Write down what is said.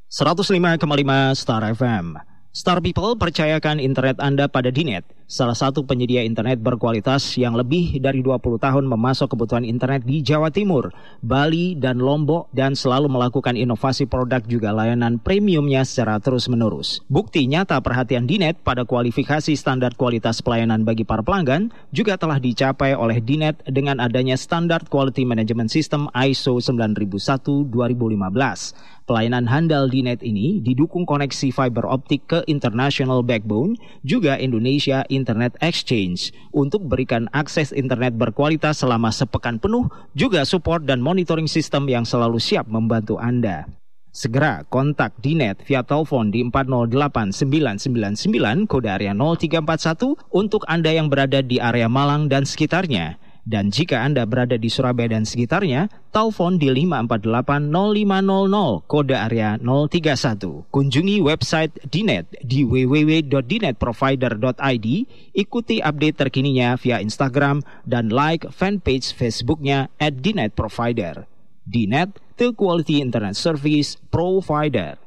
105,5 Star FM. Star People, percayakan internet Anda pada Dinet, salah satu penyedia internet berkualitas yang lebih dari 20 tahun memasok kebutuhan internet di Jawa Timur, Bali, dan Lombok, dan selalu melakukan inovasi produk juga layanan premiumnya secara terus-menerus. Bukti nyata perhatian Dinet pada kualifikasi standar kualitas pelayanan bagi para pelanggan juga telah dicapai oleh Dinet dengan adanya standar Quality Management System ISO 9001-2015. Pelayanan handal Dinet ini didukung koneksi fiber optik ke international backbone, juga Indonesia Internet Exchange, untuk berikan akses internet berkualitas selama sepekan penuh, juga support dan monitoring sistem yang selalu siap membantu Anda. Segera kontak Dinet via telepon di 408999 kode area 0341 untuk Anda yang berada di area Malang dan sekitarnya. Dan jika Anda berada di Surabaya dan sekitarnya, telepon di 548-0500 kode area 031. Kunjungi website Dinet di www.dinetprovider.id, ikuti update terkininya via Instagram, dan like fanpage Facebooknya @dinetprovider. Dinet, the quality internet service provider.